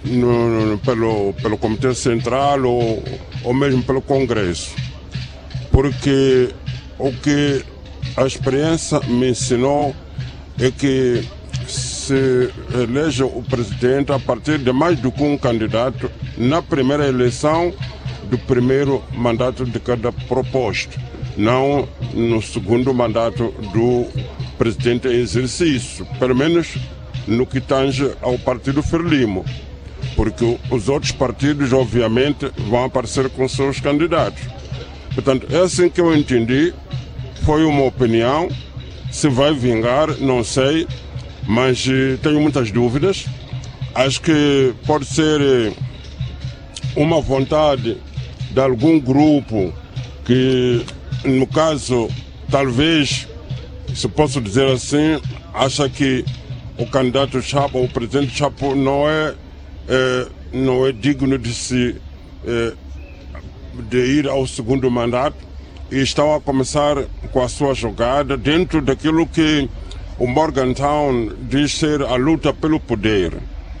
pelo Comitê Central ou mesmo pelo Congresso. Porque o que a experiência me ensinou é que se elege o presidente a partir de mais do que um candidato na primeira eleição do primeiro mandato de cada proposto, não no segundo mandato do presidente em exercício, pelo menos no que tange ao Partido Frelimo, porque os outros partidos, obviamente, vão aparecer com seus candidatos. Portanto, é assim que eu entendi, foi uma opinião, se vai vingar, não sei, mas tenho muitas dúvidas. Acho que pode ser uma vontade de algum grupo que, no caso, talvez, se posso dizer assim, acha que o candidato Chapo, o presidente Chapo, não é digno de ir ao segundo mandato e estão a começar com a sua jogada dentro daquilo que o Morgantown diz ser a luta pelo poder,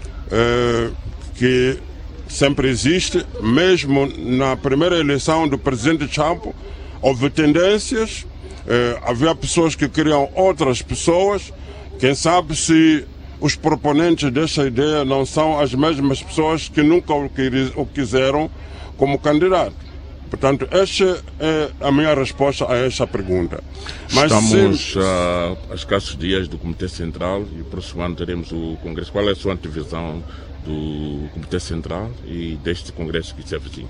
que sempre existe. Mesmo na primeira eleição do presidente Chapo, houve tendências, havia pessoas que queriam outras pessoas. Quem sabe se os proponentes desta ideia não são as mesmas pessoas que nunca o quiseram como candidato. Portanto, esta é a minha resposta a esta pergunta. Mas estamos a escassos dias do Comitê Central e o próximo ano teremos o Congresso. Qual é a sua antevisão do Comitê Central e deste Congresso que se avizinha?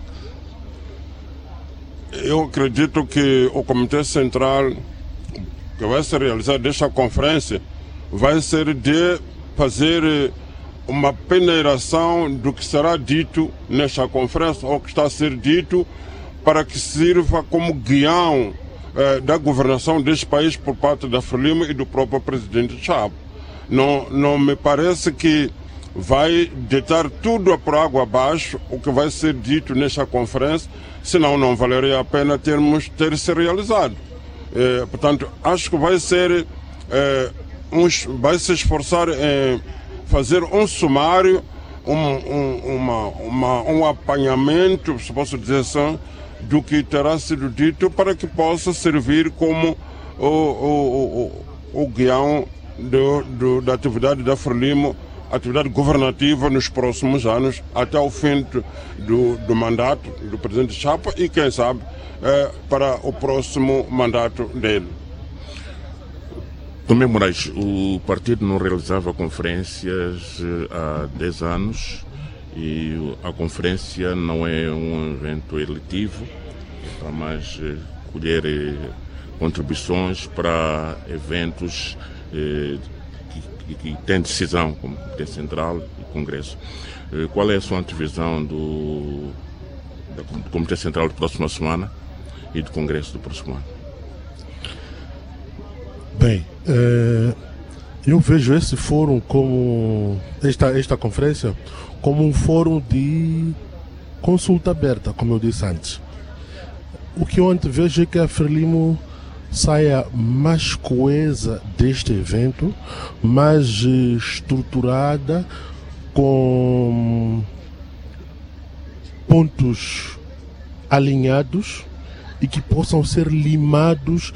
Eu acredito que o Comitê Central que vai ser realizado desta conferência vai ser de fazer uma peneiração do que será dito nesta conferência ou que está a ser dito, para que sirva como guião da governação deste país por parte da Frelimo e do próprio presidente Chapo. Não me parece que vai deitar tudo por água abaixo o que vai ser dito nesta conferência, senão não valeria a pena ter-se realizado. Portanto, acho que vai ser vai se esforçar em fazer um sumário, um apanhamento, se posso dizer assim, do que terá sido dito, para que possa servir como o guião da atividade da Frelimo, atividade governativa nos próximos anos, até o fim do mandato do presidente Chapo e, quem sabe, para o próximo mandato dele. Tomé Moraes, o partido não realizava conferências há 10 anos e a conferência não é um evento eletivo, é para mais colher contribuições para eventos que têm decisão, como Comitê Central e Congresso. Qual é a sua antevisão do Comitê Central da próxima semana e do Congresso do próximo ano? Bem, eu vejo esse fórum como esta conferência como um fórum de consulta aberta, como eu disse antes. O que eu antevejo é que a Frelimo saia mais coesa deste evento, mais estruturada, com pontos alinhados e que possam ser limados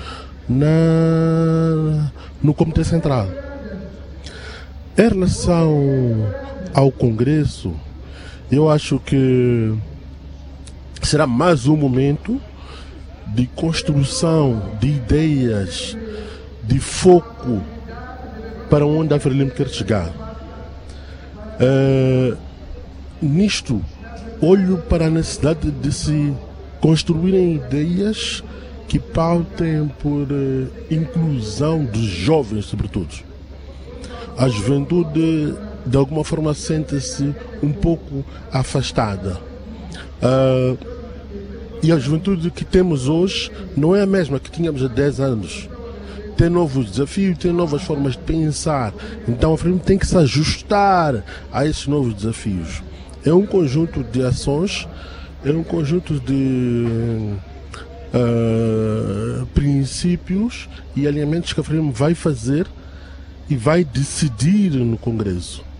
no Comitê Central. Em relação ao Congresso, eu acho que será mais um momento de construção de ideias, de foco para onde a Frelimo quer chegar. Nisto, olho para a necessidade de se construírem ideias que pautem por inclusão dos jovens, sobretudo. A juventude, de alguma forma, sente-se um pouco afastada. E a juventude que temos hoje não é a mesma que tínhamos há 10 anos. Tem novos desafios, tem novas formas de pensar. Então a Frelimo tem que se ajustar a esses novos desafios. É um conjunto de ações, é um conjunto de princípios e alinhamentos que a Frelimo vai fazer e vai decidir no Congresso.